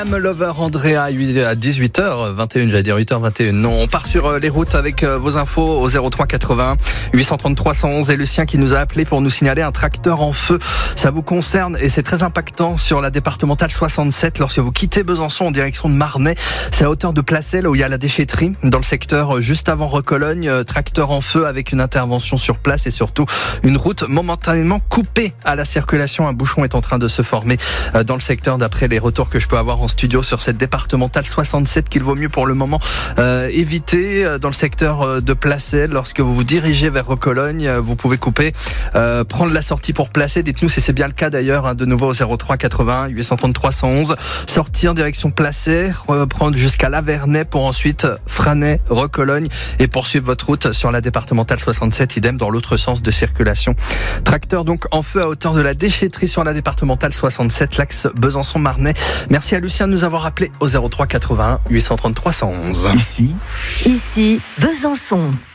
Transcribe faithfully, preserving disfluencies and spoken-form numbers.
I'm Lover Andrea à dix-huit heures vingt et une, j'allais dire huit heures vingt et une. Non, on part sur les routes avec vos infos au zéro trois quatre-vingts huit cent trente trois cent onze et Lucien qui nous a appelé pour nous signaler un tracteur en feu. Ça vous concerne et c'est très impactant sur la départementale soixante-sept lorsque vous quittez Besançon en direction de Marnay. C'est à hauteur de Placel où il y a la déchetterie dans le secteur juste avant Recologne. Tracteur en feu avec une intervention sur place et surtout une route momentanément coupée à la circulation. Un bouchon est en train de se former dans le secteur d'après les retours que je peux avoir en studio sur cette départementale soixante-sept qu'il vaut mieux pour le moment euh, éviter dans le secteur de Placel. Lorsque vous vous dirigez vers Recologne, vous pouvez couper, euh, prendre la sortie pour Placel. Dites-nous si c'est bien le cas d'ailleurs, hein, de nouveau au zéro trois quatre-vingts huit cent trente-trois cent onze. Sortir en direction Placel, reprendre jusqu'à Lavernay pour ensuite Franay, Recologne et poursuivre votre route sur la départementale soixante-sept, idem dans l'autre sens de circulation. Tracteur donc en feu à hauteur de la déchetterie sur la départementale soixante-sept, l'axe Besançon-Marnay. Merci à Lucien de nous avoir appelé au zéro trois quatre-vingt-un huit cent trente-trois cent onze. Ici, Ici, Besançon.